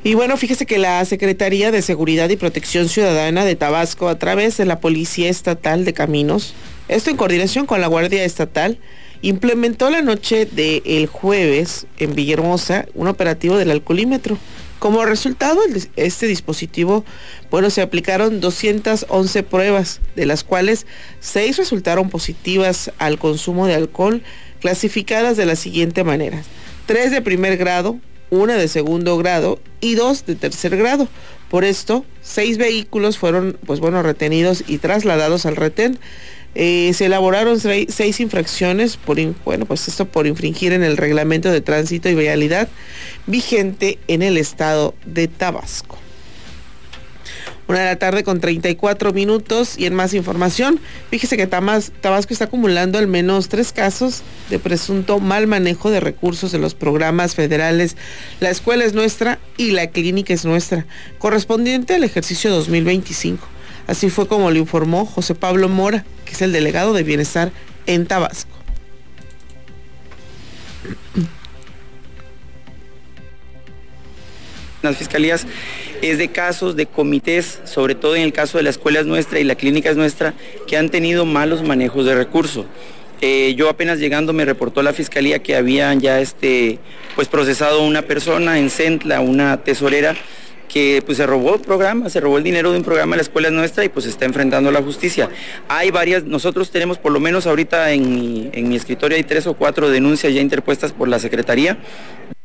Y bueno, fíjese que la Secretaría de Seguridad y Protección Ciudadana de Tabasco, a través de la Policía Estatal de Caminos, esto en coordinación con la Guardia Estatal, implementó la noche del jueves en Villahermosa un operativo del alcoholímetro. Como resultado, este dispositivo, bueno, se aplicaron 211 pruebas, de las cuales 6 resultaron positivas al consumo de alcohol, clasificadas de la siguiente manera: 3 de primer grado, 1 de segundo grado y 2 de tercer grado. Por esto, 6 vehículos fueron, retenidos y trasladados al retén. Se elaboraron 6 infracciones por infringir en el reglamento de tránsito y vialidad vigente en el estado de Tabasco. 1:34 p.m. y en más información, fíjese que Tabasco está acumulando al menos 3 casos de presunto mal manejo de recursos de los programas federales La Escuela es Nuestra y La Clínica es Nuestra, correspondiente al ejercicio 2025. Así fue como lo informó José Pablo Mora, que es el delegado de Bienestar en Tabasco. Las fiscalías es de casos de comités, sobre todo en el caso de La Escuela es Nuestra y La Clínica es Nuestra, que han tenido malos manejos de recursos. Yo apenas llegando me reportó la fiscalía que habían ya procesado una persona en Centla, una tesorera, que se robó el dinero de un programa de La Escuela es Nuestra y está enfrentando a la justicia. Hay varias, nosotros tenemos por lo menos ahorita en mi escritorio hay 3 o 4 denuncias ya interpuestas por la Secretaría